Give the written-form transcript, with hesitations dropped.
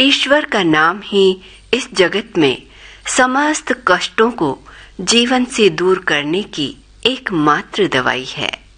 ईश्वर का नाम ही इस जगत में समस्त कष्टों को जीवन से दूर करने की एकमात्र दवाई है।